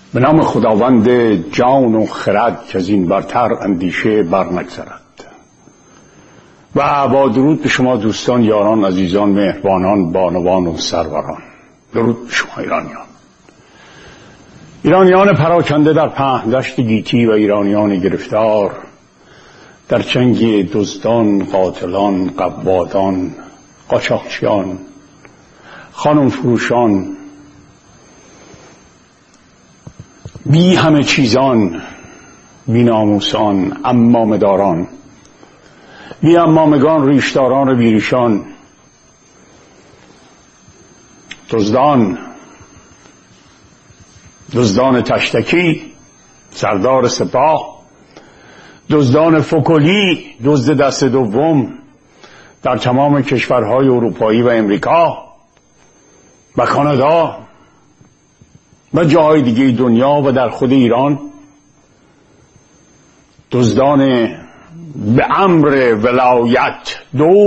به نام خداوند جان و خرد که از این برتر اندیشه بر نگذرد. و با درود به شما دوستان، یاران، عزیزان، مهربانان، بانوان و سروران. درود به شما ایرانیان پراکنده در پهن دشت گیتی و ایرانیان گرفتار در چنگ دزدان، قاتلان، قوادان، قاچاقچیان، خانم فروشان، بی همه چیزان، بی ناموسان، امامداران، بی امامگان، ریشداران و بیریشان، دزدان تشتکی، سردار سپاه، دزدان فکلی، دزد دست دوم در تمام کشورهای اروپایی و امریکا و کانادا و جاهای دیگه دنیا و در خود ایران، دزدان به امر ولایت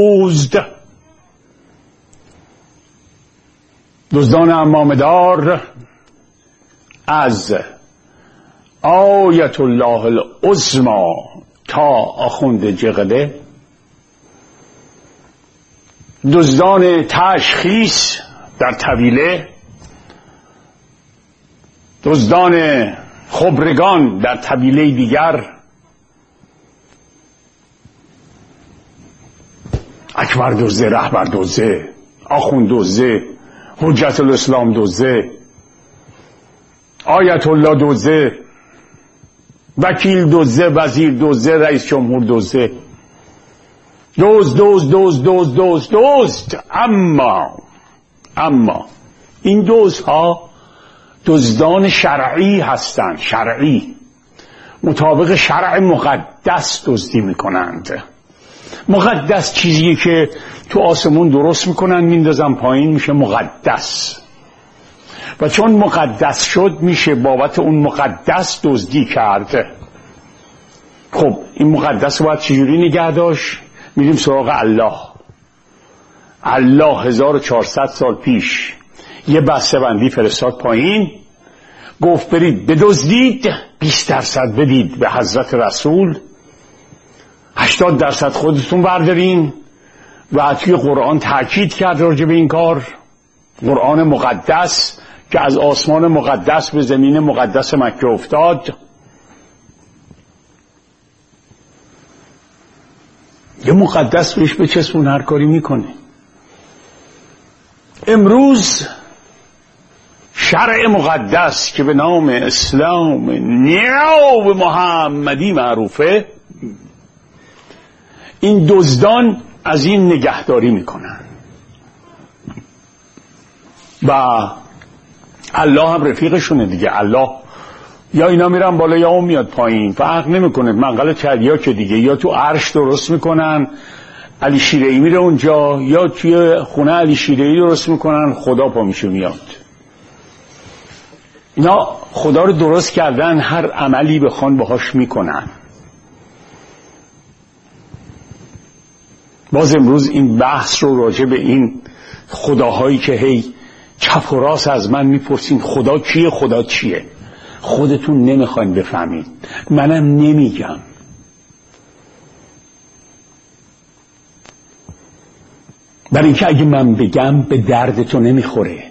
دزدان امامدار، از آیت الله العظمی تا آخوند جغله، دزدان تشخیص در طویله، دزدان خبرگان در طویله دیگر، اکبر دزده، رهبر دزده، آخوند دزده، حجت الاسلام دزده، آیت الله دزده، وکیل دزده، وزیر دزده، رئیس جمهور دزده، دزد. اما این دزدها دزدان شرعی هستند. شرعی، مطابق شرع مقدس دزدی میکنند. مقدس چیزیه که تو آسمون درست میکنن میندازن پایین، میشه مقدس. و چون مقدس شد میشه بابت اون مقدس دزدی کرد. خب این مقدس رو باید چجوری نگه داشت؟ میریم سراغ الله 1400 سال پیش یه بسته بندی فرستاد پایین، گفت برید بدزدید، 20% بدید به حضرت رسول، 80% خودتون بردارین. و توی قرآن تاکید کرد راجع به این کار. قرآن مقدس که از آسمان مقدس به زمین مقدس مکه افتاد، یه مقدس بهش بچسبون هر کاری میکنه. امروز شرع مقدس که به نام اسلام نیو محمدی معروفه، این دزدان از این نگهداری میکنن و الله هم رفیقشونه دیگه. الله یا اینا میرن بالا یا اون میاد پایین، فرق نمیکنه. منقل چدیا که دیگه یا تو عرش درست میکنن، علی شیره‌ای میره اونجا، یا توی خونه علی شیره‌ای درست میکنن، خدا پا میشه میاد. اینا خدا رو درست کردن، هر عملی بخوان باهاش میکنن. باز امروز این بحث رو راجع به این خداهایی که هی چپ و راست از من میپرسین خدا کیه، خدا چیه، خودتون نمیخواین بفهمید، منم نمیگم. برای اینکه اگه من بگم به دردتون نمیخوره.